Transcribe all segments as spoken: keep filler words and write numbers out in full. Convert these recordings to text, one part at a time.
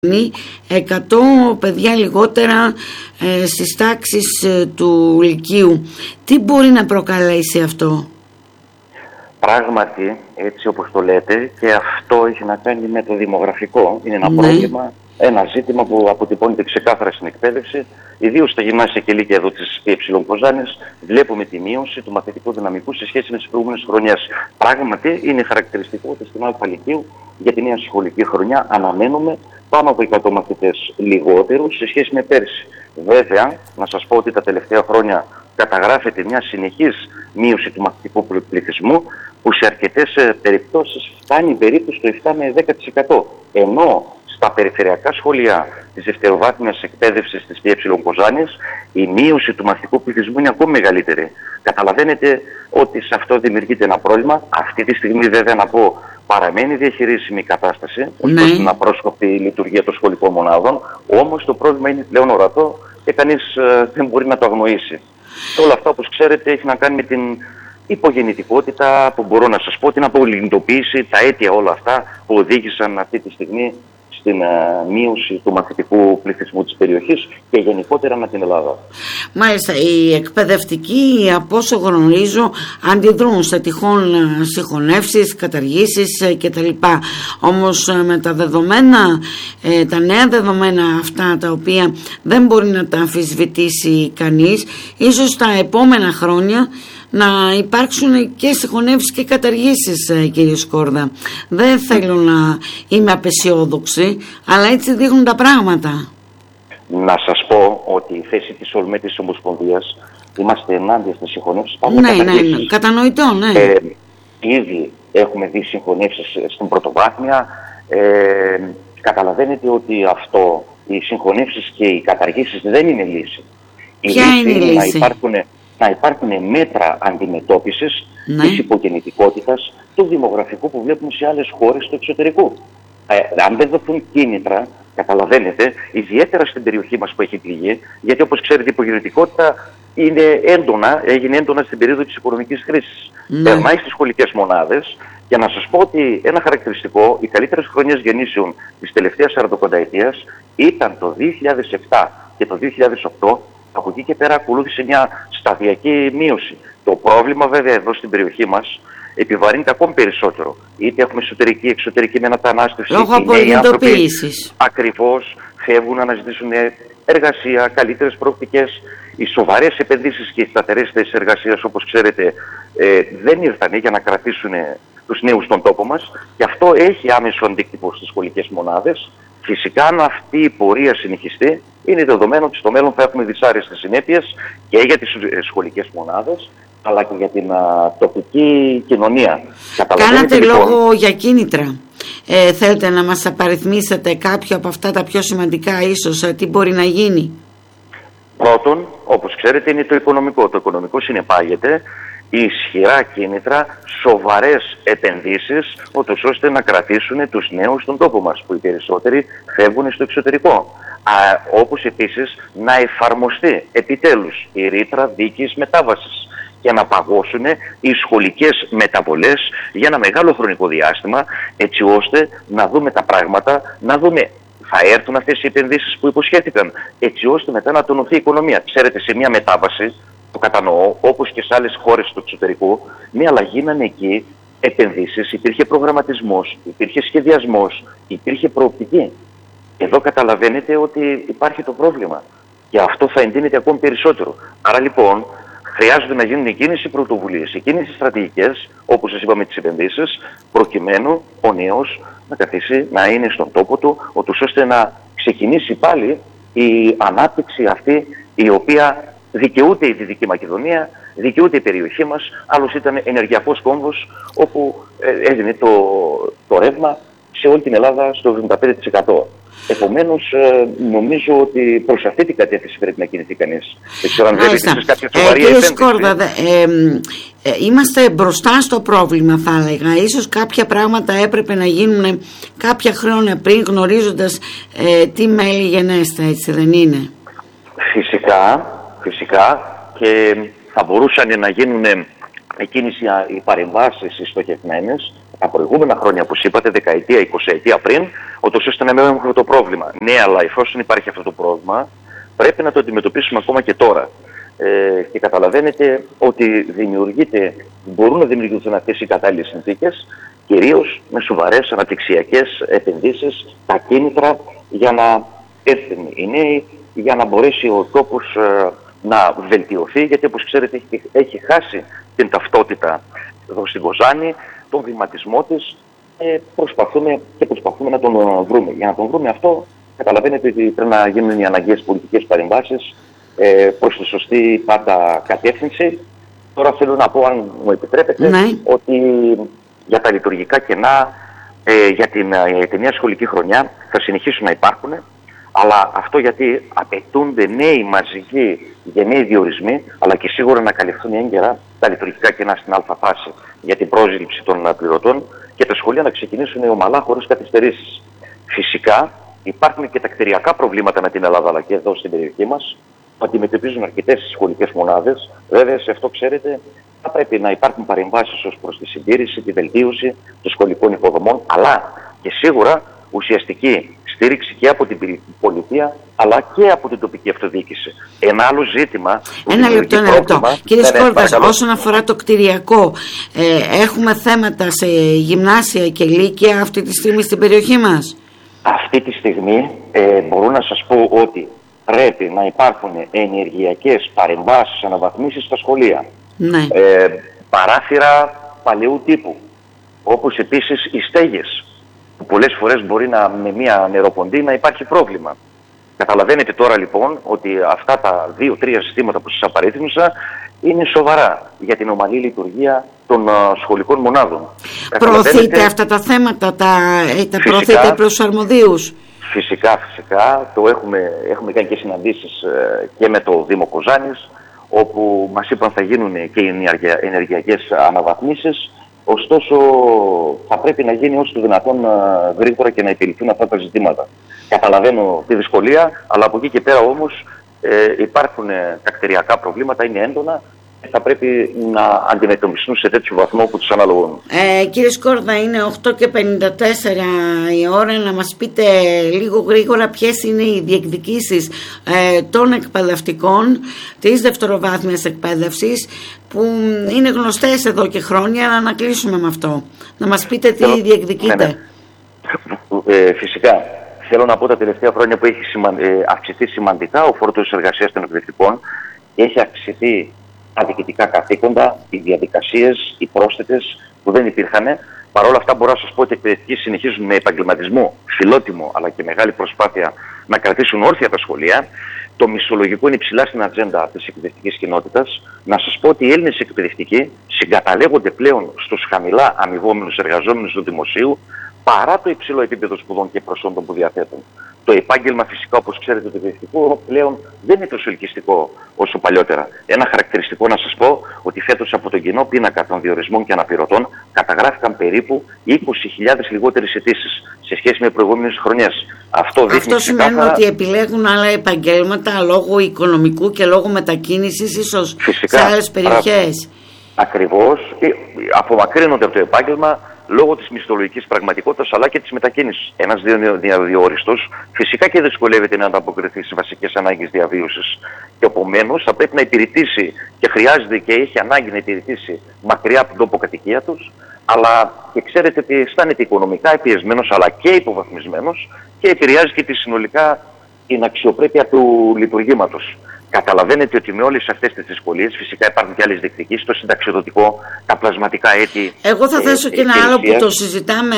εκατό παιδιά λιγότερα ε, στις τάξεις ε, του Λυκείου. Τι μπορεί να προκαλέσει αυτό? Πράγματι, έτσι όπως το λέτε, και αυτό έχει να κάνει με το δημογραφικό. Είναι ένα ναι. πρόβλημα, ένα ζήτημα που αποτυπώνεται ξεκάθαρα στην εκπαίδευση. Ιδίως στα γυμνάσια και λύκεια εδώ της ΕΕ Κοζάνης, βλέπουμε τη μείωση του μαθητικού δυναμικού σε σχέση με τις προηγούμενες χρονιές. Πράγματι, είναι χαρακτηριστικό ότι στην Α Λυκείου για τη νέα σχολική χρονιά αναμένουμε πάνω από εκατό μαθητές λιγότερους σε σχέση με πέρσι. Βέβαια, να σας πω ότι τα τελευταία χρόνια καταγράφεται μια συνεχής μείωση του μαθητικού πληθυσμού που σε αρκετές περιπτώσεις φτάνει περίπου στο επτά με δέκα τοις εκατό. Ενώ στα περιφερειακά σχολεία της δευτεροβάθμιας εκπαίδευσης της ΕΕ Κοζάνης η μείωση του μαθητικού πληθυσμού είναι ακόμη μεγαλύτερη. Καταλαβαίνετε ότι σε αυτό δημιουργείται ένα πρόβλημα. Αυτή τη στιγμή, βέβαια, να πω, παραμένει διαχειρίσιμη η κατάσταση ως προς την απρόσκοπτη λειτουργία των σχολικών μονάδων. Όμως το πρόβλημα είναι πλέον ορατό και κανείς ε, δεν μπορεί να το αγνοήσει. Και όλα αυτά, όπως ξέρετε, έχει να κάνει με την υπογεννητικότητα, που μπορώ να σας πω, την απολυνητοποίηση, τα αίτια όλα αυτά που οδήγησαν αυτή τη στιγμή στην uh, μείωση του μαθητικού πληθυσμού της περιοχής και γενικότερα με την Ελλάδα. Μάλιστα, οι εκπαιδευτικοί, από όσο γνωρίζω, αντιδρούν σε τυχόν συγχωνεύσεις, καταργήσεις κτλ. Όμως με τα δεδομένα, ε, τα νέα δεδομένα αυτά, τα οποία δεν μπορεί να τα αμφισβητήσει κανείς, ίσως τα επόμενα χρόνια να υπάρξουν και συγχωνεύσεις και καταργήσεις, κύριε Σκόρδα. Δεν θέλω να είμαι απεσιόδοξη, αλλά έτσι δείχνουν τα πράγματα. Να σας πω ότι η θέση της ΟΛΜΕ Ομοσπονδίας, είμαστε ενάντια στις συγχωνεύσεις. Ναι, ναι, ναι, κατανοητό, ναι. Ε, ήδη έχουμε δει συγχωνεύσεις στην πρωτοβάθμια. Ε, καταλαβαίνετε ότι αυτό, οι συγχωνεύσεις και οι καταργήσεις δεν είναι λύση. Ποια η είναι η λύση? Να υπάρχουν, να υπάρχουν μέτρα αντιμετώπισης ναι. της υπογεννητικότητας, του δημογραφικού που βλέπουμε σε άλλες χώρες του εξωτερικού. Ε, αν δεν δοθούν κίνητρα, καταλαβαίνετε, ιδιαίτερα στην περιοχή μας που έχει πληγεί, γιατί όπως ξέρετε η υπογεννητικότητα είναι έντονα, έγινε έντονα στην περίοδο της οικονομικής κρίσης. Ναι. Περνάει στις σχολικές μονάδες. Για να σας πω ότι ένα χαρακτηριστικό, οι καλύτερες χρονιές γεννήσεων της τελευταίας σαρανταπενταετίας ήταν το δύο χιλιάδες επτά και το δύο χιλιάδες οκτώ. Από εκεί και πέρα ακολούθησε μια σταδιακή μείωση. Το πρόβλημα βέβαια εδώ στην περιοχή μας επιβαρύνεται ακόμη περισσότερο. Είτε έχουμε εσωτερική, εξωτερική μετανάστευση. Λόγω απολυτοποίησης. Ακριβώς φεύγουν να αναζητήσουν εργασία, καλύτερες προοπτικές. Οι σοβαρές επενδύσεις και οι σταθερές θέσεις εργασίας, όπως ξέρετε, ε, δεν ήρθαν για να κρατήσουν τους νέους στον τόπο μας. Και αυτό έχει άμεσο αντίκτυπο στις σχολικές μονάδες. Φυσικά, αν αυτή η πορεία συνεχιστεί, είναι δεδομένο ότι στο μέλλον θα έχουμε δυσάρεστες συνέπειες και για τις σχολικές μονάδες, αλλά και για την α, τοπική κοινωνία. Κάνατε λοιπόν λόγο για κίνητρα. Ε, θέλετε να μας απαριθμίσετε κάποιο από αυτά τα πιο σημαντικά, ίσως, τι μπορεί να γίνει? Πρώτον, όπως ξέρετε, είναι το οικονομικό. Το οικονομικό συνεπάγεται ισχυρά κίνητρα, σοβαρές επενδύσεις, ούτως ώστε να κρατήσουν τους νέους στον τόπο μας, που οι περισσότεροι φεύγουν στο εξωτερικό. Α, όπως επίσης να εφαρμοστεί επιτέλους η ρήτρα δίκης μετάβασης και να παγώσουν οι σχολικές μεταβολές για ένα μεγάλο χρονικό διάστημα, έτσι ώστε να δούμε τα πράγματα, να δούμε θα έρθουν αυτές οι επενδύσεις που υποσχέθηκαν, έτσι ώστε μετά να τονωθεί η οικονομία. Ξέρετε, σε μια μετάβαση, το κατανοώ, όπως και σε άλλες χώρες του εξωτερικού, ναι, αλλά γίνανε εκεί επενδύσεις, υπήρχε προγραμματισμός, υπήρχε σχεδιασμός, υπήρχε προοπτική. Εδώ καταλαβαίνετε ότι υπάρχει το πρόβλημα και αυτό θα εντείνεται ακόμη περισσότερο. Άρα λοιπόν χρειάζεται να γίνουν εκείνες οι πρωτοβουλίες, εκείνες οι στρατηγικές, όπως σας είπαμε, τις επενδύσεις, προκειμένου ο νέος να καθίσει, να είναι στον τόπο του, ώστε να ξεκινήσει πάλι η ανάπτυξη αυτή, η οποία δικαιούται η Δυτική Μακεδονία, δικαιούται η περιοχή μας. Άλλος ήταν ενεργειακός κόμβος, όπου έδινε το, το ρεύμα σε όλη την Ελλάδα στο εβδομήντα πέντε τοις εκατό. Επομένως, νομίζω ότι προς αυτή την κατεύθυνση πρέπει να κινηθεί κανείς. Δεν ξέρω αν βλέπετε εσείς κάποια σοβαρή επένδυση. Κύριε Σκόρδα, ε, ε, είμαστε μπροστά στο πρόβλημα, θα έλεγα. Ίσως κάποια πράγματα έπρεπε να γίνουν κάποια χρόνια πριν, γνωρίζοντας ε, τι μέλη γενέστε, έτσι δεν είναι? Φυσικά, φυσικά, και θα μπορούσαν να γίνουν εκείνες οι παρεμβάσεις οι στοχευμένες τα προηγούμενα χρόνια, όπως είπατε, δεκαετία, εικοσαετία πριν, ούτως ώστε να μην έχουμε αυτό το πρόβλημα. Ναι, αλλά εφόσον υπάρχει αυτό το πρόβλημα, πρέπει να το αντιμετωπίσουμε ακόμα και τώρα. Ε, και καταλαβαίνετε ότι δημιουργείται, μπορούν να δημιουργηθούν αυτές οι κατάλληλες συνθήκες, κυρίως με σοβαρές αναπτυξιακές επενδύσεις, τα κίνητρα για να έρθουν οι νέοι, για να μπορέσει ο τόπος ε, να βελτιωθεί, γιατί όπως ξέρετε έχει, έχει χάσει την ταυτότητα εδώ στην Κοζάνη, τον βηματισμό της, ε, προσπαθούμε και προσπαθούμε να τον βρούμε. Για να τον βρούμε αυτό, καταλαβαίνετε ότι πρέπει να γίνουν οι αναγκαίες πολιτικές παρεμβάσεις ε, προς τη σωστή πάντα κατεύθυνση. Τώρα θέλω να πω, αν μου επιτρέπετε, ναι, ότι για τα λειτουργικά κενά ε, για την, ε, την νέα σχολική χρονιά θα συνεχίσουν να υπάρχουν, αλλά αυτό γιατί απαιτούνται νέοι μαζικοί γενναίοι διορισμοί, αλλά και σίγουρα να καλυφθούν έγκαιρα τα λειτουργικά κενά στην α φάση για την πρόσληψη των πληρωτών και τα σχολεία να ξεκινήσουν ομαλά χωρίς καθυστερήσεις. Φυσικά υπάρχουν και τα κτηριακά προβλήματα με την Ελλάδα, αλλά και εδώ στην περιοχή μας, που αντιμετωπίζουν αρκετές σχολικές μονάδες. Βέβαια, σε αυτό ξέρετε, θα πρέπει να υπάρχουν παρεμβάσεις ως προς τη συντήρηση, τη βελτίωση των σχολικών υποδομών, αλλά και σίγουρα ουσιαστική στήριξη και από την πολιτεία αλλά και από την τοπική αυτοδιοίκηση. Ένα άλλο ζήτημα. Ένα λεπτό, ένα λεπτό. Κύριε Σκόρδας, όσον αφορά το κτηριακό, ε, έχουμε θέματα σε γυμνάσια και λύκεια αυτή τη στιγμή στην περιοχή μας? Αυτή τη στιγμή ε, μπορώ να σας πω ότι πρέπει να υπάρχουν ενεργειακές παρεμβάσεις, αναβαθμίσεις στα σχολεία. Ναι. Ε, παράθυρα παλαιού τύπου, όπως επίσης οι στέγες, που πολλές φορές μπορεί να, με μια νεροποντή να υπάρχει πρόβλημα. Καταλαβαίνετε τώρα λοιπόν ότι αυτά τα δύο-τρία συστήματα που σας απαρίθμησα είναι σοβαρά για την ομαλή λειτουργία των uh, σχολικών μονάδων. Προωθείτε αυτά τα θέματα, τα, τα προωθείτε προς τους αρμοδίους? Φυσικά, φυσικά. Το έχουμε, έχουμε κάνει και συναντήσεις ε, και με το Δήμο Κοζάνης, όπου μας είπαν θα γίνουν και οι ενεργειακές αναβαθμίσεις. Ωστόσο, θα πρέπει να γίνει όσο το δυνατόν uh, γρήγορα και να επιληθούν αυτά τα ζητήματα. Καταλαβαίνω τη δυσκολία, αλλά από εκεί και πέρα όμως ε, υπάρχουν ε, τα κτηριακά προβλήματα, είναι έντονα και θα πρέπει να αντιμετωπιστούν σε τέτοιο βαθμό που τους αναλογούν. Ε, κύριε Σκόρδα, είναι οκτώ και πενήντα τέσσερα η ώρα. Να μας πείτε λίγο γρήγορα ποιες είναι οι διεκδικήσεις ε, των εκπαιδευτικών της δευτεροβάθμιας εκπαίδευσης, που είναι γνωστές εδώ και χρόνια, αλλά να κλείσουμε με αυτό. Να μας πείτε τι Θέλω... διεκδικείτε. Ναι, ναι. Ε, φυσικά. Θέλω να πω τα τελευταία χρόνια που έχει σημα... ε, αυξηθεί σημαντικά ο φόρτος εργασίας των εκπαιδευτικών, έχει αυξηθεί τα διοικητικά καθήκοντα, οι διαδικασίες, οι πρόσθετες που δεν υπήρχαν. Παρ' όλα αυτά μπορώ να σας πω ότι οι εκπαιδευτικοί συνεχίζουν με επαγγελματισμό, φιλότιμο αλλά και μεγάλη προσπάθεια να κρατήσουν όρθια τα σχολεία. Το μισθολογικό είναι υψηλά στην ατζέντα της εκπαιδευτικής κοινότητας. Να σας πω ότι οι Έλληνες εκπαιδευτικοί συγκαταλέγονται πλέον στους χαμηλά αμοιβόμενους εργαζόμενους του δημοσίου, παρά το υψηλό επίπεδο σπουδών και προσόντων που διαθέτουν. Το επάγγελμα φυσικά, όπως ξέρετε, το εκπαιδευτικό πλέον δεν είναι τόσο ελκυστικό όσο παλιότερα. Ένα χαρακτηριστικό να σας πω ότι φέτος από τον κοινό πίνακα των διορισμών και αναπληρωτών καταγράφηκαν περίπου είκοσι χιλιάδες λιγότερες αιτήσεις σε σχέση με προηγούμενες χρονιές. Αυτό, Αυτό σημαίνει ξεκάθαρα... ότι επιλέγουν άλλα επαγγέλματα λόγω οικονομικού και λόγω μετακίνησης ίσως φυσικά, σε άλλες περιοχές. Ακριβώς. Απομακρύνονται από το επάγγελμα λόγω της μισθολογικής πραγματικότητας αλλά και της μετακίνησης. Ένας διαδιόριστος φυσικά και δυσκολεύεται να ανταποκριθεί στις βασικές ανάγκες διαβίωσης. Και επομένως θα πρέπει να υπηρετήσει και χρειάζεται και έχει ανάγκη να υπηρετήσει μακριά από τον τόπο κατοικία τους, αλλά και ξέρετε ότι αισθάνεται οικονομικά πιεσμένος αλλά και υποβαθμισμένος και επηρεάζει και τη συνολικά την αξιοπρέπεια του λειτουργήματος. Καταλαβαίνετε ότι με όλες αυτές τις δυσκολίες φυσικά υπάρχουν και άλλες διεκδικήσεις, το συνταξιοδοτικό, τα πλασματικά έτη. Εγώ θα θέσω ε, και ένα άλλο που το συζητάμε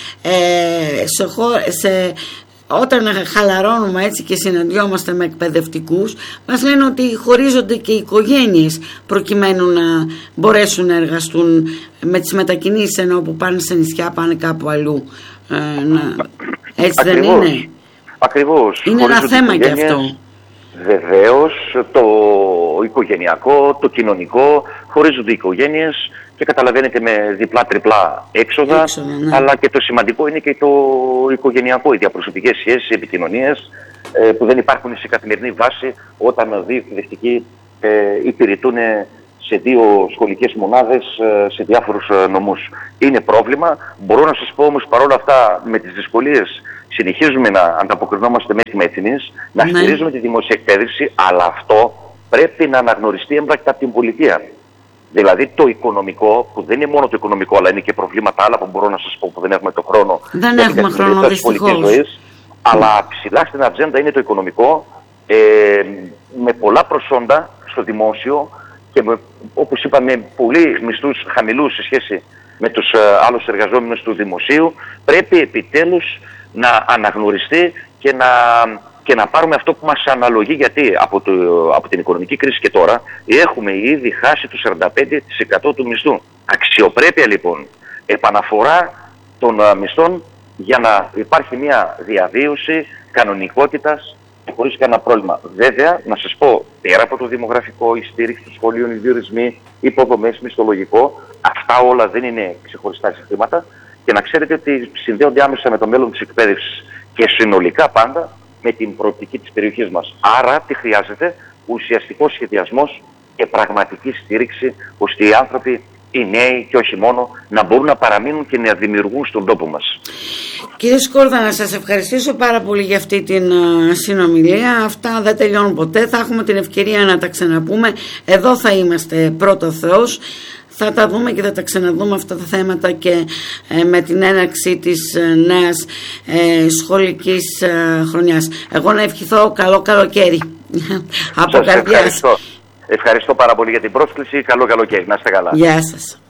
ε, σε, σε, όταν χαλαρώνουμε έτσι και συναντιόμαστε με εκπαιδευτικούς. Μας λένε ότι χωρίζονται και οι οικογένειες προκειμένου να μπορέσουν να εργαστούν με τις μετακινήσεις, ενώ που πάνε σε νησιά πάνε κάπου αλλού. Ε, να, έτσι Ακριβώς. δεν είναι? Ακριβώς. Είναι ένα θέμα και αυτό. Βεβαίως, το οικογενειακό, το κοινωνικό, χωρίζονται οι οικογένειες και καταλαβαίνετε με διπλά-τριπλά έξοδα, έξοδα ναι. Αλλά και το σημαντικό είναι και το οικογενειακό, οι διαπροσωπικές σχέσεις, οι επικοινωνίες ε, που δεν υπάρχουν σε καθημερινή βάση όταν δύο εκπαιδευτικοί ε, υπηρετούν σε δύο σχολικές μονάδες, σε διάφορους νομούς. Είναι πρόβλημα. Μπορώ να σας πω όμως παρόλα αυτά, με τις δυσκολίες συνεχίζουμε να ανταποκρινόμαστε με τη Μέθηνης, να ναι. στηρίζουμε τη δημόσια εκπαίδευση, αλλά αυτό πρέπει να αναγνωριστεί έμπρακτα από την πολιτεία. Δηλαδή το οικονομικό, που δεν είναι μόνο το οικονομικό, αλλά είναι και προβλήματα άλλα που μπορώ να σας πω που δεν έχουμε το χρόνο. Δεν έχουμε χρόνο, δυστυχώς. Αλλά ψηλά στην ατζέντα είναι το οικονομικό, ε, με πολλά προσόντα στο δημόσιο και με, όπως είπαμε, πολύ μισθούς χαμηλούς σε σχέση με τους ε, άλλους εργαζόμενους του δημοσίου. Πρέπει επιτέλους να αναγνωριστεί και να, και να πάρουμε αυτό που μας αναλογεί, γιατί από, το, από την οικονομική κρίση και τώρα έχουμε ήδη χάσει το σαράντα πέντε τοις εκατό του μισθού. Αξιοπρέπεια λοιπόν, επαναφορά των uh, μισθών για να υπάρχει μια διαβίωση κανονικότητας χωρίς κανένα πρόβλημα. Βέβαια, να σας πω, πέρα από το δημογραφικό, η στήριξη των σχολείων, οι διορισμοί, υποδομές, μισθολογικό, αυτά όλα δεν είναι ξεχωριστά ζητήματα και να ξέρετε ότι συνδέονται άμεσα με το μέλλον της εκπαίδευσης και συνολικά πάντα με την προοπτική της περιοχής μας. Άρα, τι χρειάζεται? Ουσιαστικός σχεδιασμός και πραγματική στήριξη, ώστε οι άνθρωποι, οι νέοι και όχι μόνο, να μπορούν να παραμείνουν και να δημιουργούν στον τόπο μας. Κύριε Σκόρδα, να σας ευχαριστήσω πάρα πολύ για αυτή την uh, συνομιλία. Αυτά δεν τελειώνουν ποτέ. Θα έχουμε την ευκαιρία να τα ξαναπούμε. Εδώ θα είμαστε, πρώτο Θεός. Θα τα δούμε και θα τα ξαναδούμε αυτά τα θέματα και ε, με την έναρξη της ε, νέας ε, σχολικής ε, χρονιάς. Εγώ να ευχηθώ καλό καλοκαίρι. Από καρδιάς. Ευχαριστώ. Ευχαριστώ πάρα πολύ για την πρόσκληση. Καλό καλοκαίρι. Να είστε καλά. Γεια σας.